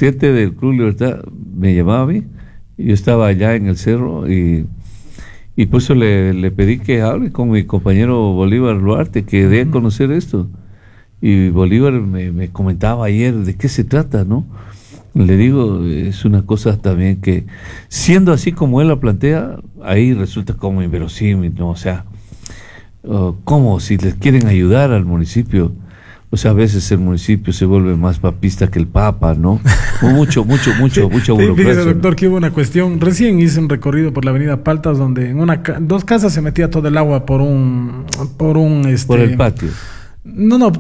7 del Club Libertad me llamaba a mí, y yo estaba allá en el cerro, y por eso le pedí que hable con mi compañero Bolívar Duarte, que dé a conocer esto. Y Bolívar me comentaba ayer de qué se trata, ¿no? Le digo, es una cosa también que, siendo así como él la plantea, ahí resulta como inverosímil, ¿no? O sea, ¿cómo? Si les quieren ayudar al municipio, o sea, a veces el municipio se vuelve más papista que el Papa, ¿no? Mucha burocracia. Fíjese, doctor, que hubo una cuestión. Recién hice un recorrido por la avenida Paltas, donde en dos casas se metía todo el agua por el patio. No.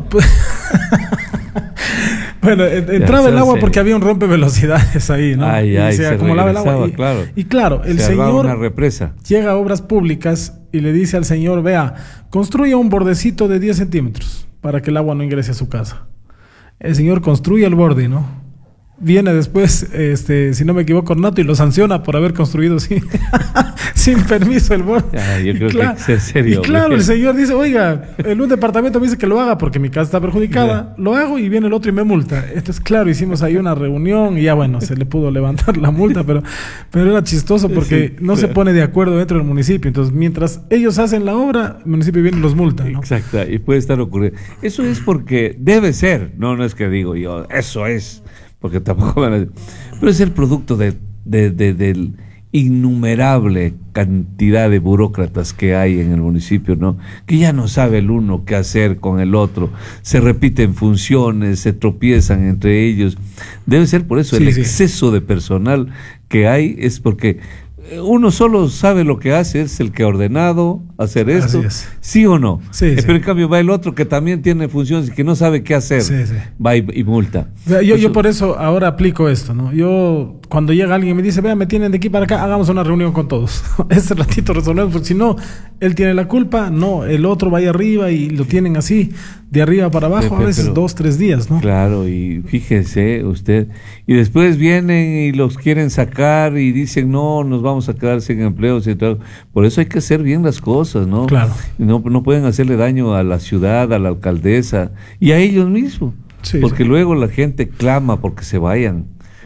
Bueno, entraba el agua porque había un rompevelocidades ahí, ¿no? Y se acumulaba el agua. Claro. Y claro, el se señor una represa. Llega a Obras Públicas y le dice al señor, vea, construya un bordecito de 10 centímetros para que el agua no ingrese a su casa. El señor construye el borde, ¿no? Viene después, si no me equivoco, Ornato y lo sanciona por haber construido sin permiso el borde. Yo creo que es serio. Y claro, el señor dice, oiga, un departamento me dice que lo haga porque mi casa está perjudicada, lo hago y viene el otro y me multa. Entonces, claro, hicimos ahí una reunión y ya bueno, se le pudo levantar la multa, pero era chistoso porque no se pone de acuerdo dentro del municipio. Entonces, mientras ellos hacen la obra, el municipio viene y los multa, ¿no? Exacto, y puede estar ocurriendo. Eso es porque debe ser, no es que digo yo, eso es. Porque tampoco van a... Pero es el producto del innumerable cantidad de burócratas que hay en el municipio, ¿no? Que ya no sabe el uno qué hacer con el otro, se repiten funciones, se tropiezan entre ellos. Debe ser por eso, el exceso de personal que hay es porque uno solo sabe lo que hace, es el que ha ordenado hacer esto, ¿sí o no? Pero en cambio va el otro que también tiene funciones y que no sabe qué hacer, va y multa. Yo por eso ahora aplico esto, ¿no? Yo, cuando llega alguien y me dice, vea, me tienen de aquí para acá, hagamos una reunión con todos. Ese ratito resolvemos, porque si no, él tiene la culpa, no, el otro va ahí arriba y lo tienen así, de arriba para abajo, a veces 2-3 días, ¿no? Claro, y fíjese usted, y después vienen y los quieren sacar y dicen, no, nos vamos a quedar sin empleos y todo. Por eso hay que hacer bien las cosas, ¿no? Claro. No pueden hacerle daño a la ciudad, a la alcaldesa y a ellos mismos, porque luego la gente clama porque se vayan.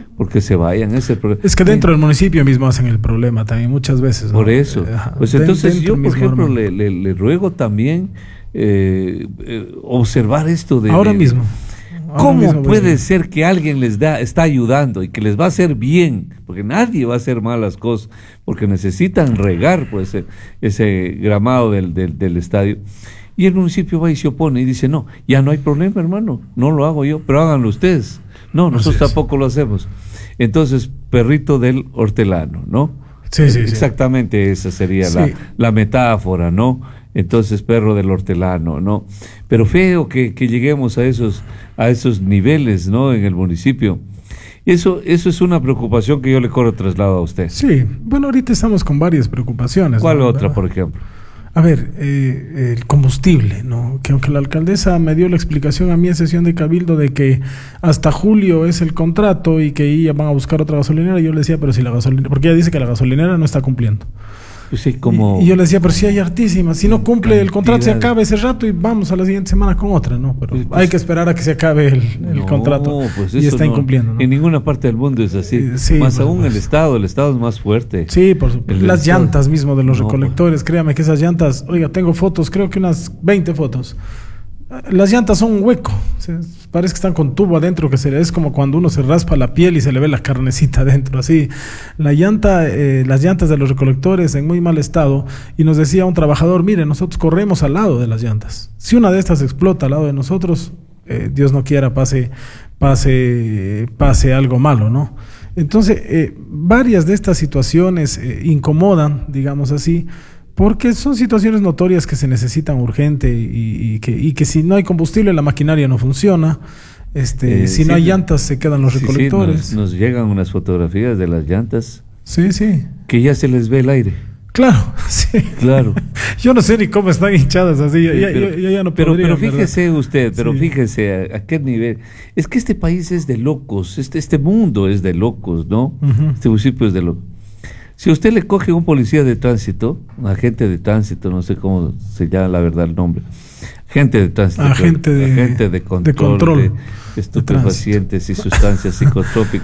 Es que dentro del municipio mismo hacen el problema también muchas veces, ¿no? Por eso. Pues entonces yo, por ejemplo, le ruego también observar esto de... Ahora mismo. ¿Cómo puede ser que alguien está ayudando y que les va a hacer bien? Porque nadie va a hacer malas cosas, porque necesitan regar pues, ese gramado del estadio. Y el municipio va y se opone y dice, no, ya no hay problema, hermano, no lo hago yo, pero háganlo ustedes. No, nosotros tampoco lo hacemos. Entonces, perrito del hortelano, ¿no? Exactamente esa sería la metáfora, ¿no? Entonces, perro del hortelano, ¿no? Pero feo que lleguemos a esos niveles, ¿no? En el municipio. Eso es una preocupación que yo le corro traslado a usted. Sí, bueno, ahorita estamos con varias preocupaciones. ¿Cuál otra, por ejemplo? A ver, el combustible, ¿no? Que aunque la alcaldesa me dio la explicación a mí en sesión de cabildo de que hasta julio es el contrato y que ya van a buscar otra gasolinera, yo le decía, pero si la gasolinera, porque ella dice que la gasolinera no está cumpliendo. Pues sí, como... y yo le decía, pero sí hay hartísimas, si no cumple el contrato se acaba ese rato y vamos a la siguiente semana con otra, ¿no? Pero pues, hay que esperar a que se acabe el contrato y está incumpliendo, ¿no? En ninguna parte del mundo es así, más aún el Estado es más fuerte. Sí, por supuesto. Las llantas mismo de los recolectores, créame que esas llantas, oiga, tengo fotos, creo que unas 20 fotos. Las llantas son un hueco, parece que están con tubo adentro, es como cuando uno se raspa la piel y se le ve la carnecita adentro, así. Las llantas de los recolectores en muy mal estado, y nos decía un trabajador, mire, nosotros corremos al lado de las llantas. Si una de estas explota al lado de nosotros, Dios no quiera pase algo malo, ¿no? Entonces, varias de estas situaciones incomodan, digamos así, porque son situaciones notorias que se necesitan urgente y que si no hay combustible la maquinaria no funciona, si no hay llantas se quedan los recolectores. Nos llegan unas fotografías de las llantas. Sí. Que ya se les ve el aire. Claro, sí. Claro. Yo no sé ni cómo están hinchadas así. Yo ya no podría. Pero fíjese usted, fíjese a qué nivel. Es que este país es de locos, este mundo es de locos, ¿no? Uh-huh. Este municipio es de locos. Si usted le coge un policía de tránsito, un agente de tránsito, no sé cómo se llama la verdad el nombre, agente de tránsito, agente de control de estupefacientes y sustancias psicotrópicas.